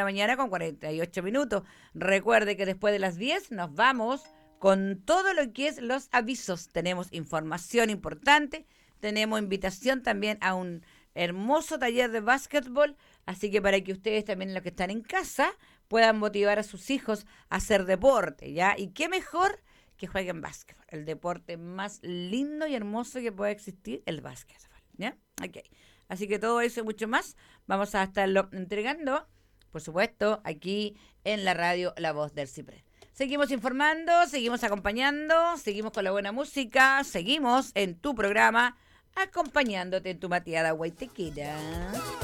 la mañana con 48 minutos. Recuerde que después de las 10 nos vamos con todo lo que es los avisos. Tenemos información importante, tenemos invitación también a un hermoso taller de básquetbol, así que para que ustedes también los que están en casa puedan motivar a sus hijos a hacer deporte, ¿ya? Y qué mejor que jueguen básquetbol, el deporte más lindo y hermoso que puede existir, el básquetbol, ¿ya? Ok. Así que todo eso y mucho más vamos a estarlo entregando, por supuesto, aquí en la radio La Voz del Ciprés. Seguimos informando, seguimos acompañando, seguimos con la buena música, seguimos en tu programa acompañándote en tu mateada guaitequera.